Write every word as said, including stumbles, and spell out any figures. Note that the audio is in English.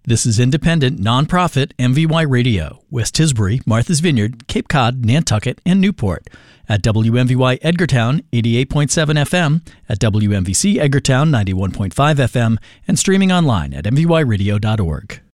This is independent, nonprofit M V Y Radio, West Tisbury, Martha's Vineyard, Cape Cod, Nantucket, and Newport. At W M V Y Edgartown, eighty-eight point seven F M, at W M V C Edgartown, ninety-one point five F M, and streaming online at m v y radio dot org.